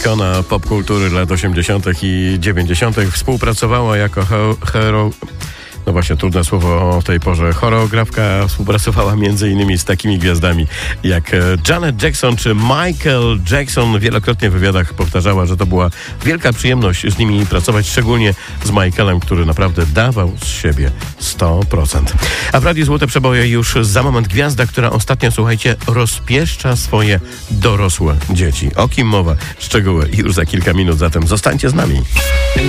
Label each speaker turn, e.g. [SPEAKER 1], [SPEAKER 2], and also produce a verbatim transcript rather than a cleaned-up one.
[SPEAKER 1] ikona popkultury lat osiemdziesiątych i dziewięćdziesiątych. Współpracowała jako hero... No właśnie, trudne słowo o tej porze. Choreografka współpracowała między innymi z takimi gwiazdami jak Janet Jackson czy Michael Jackson. Wielokrotnie w wywiadach powtarzała, że to była wielka przyjemność z nimi pracować, szczególnie z Michaelem, który naprawdę dawał z siebie sto procent. A w Radiu Złote Przeboje już za moment gwiazda, która ostatnio, słuchajcie, rozpieszcza swoje dorosłe dzieci. O kim mowa? Szczegóły już za kilka minut, zatem zostańcie z nami.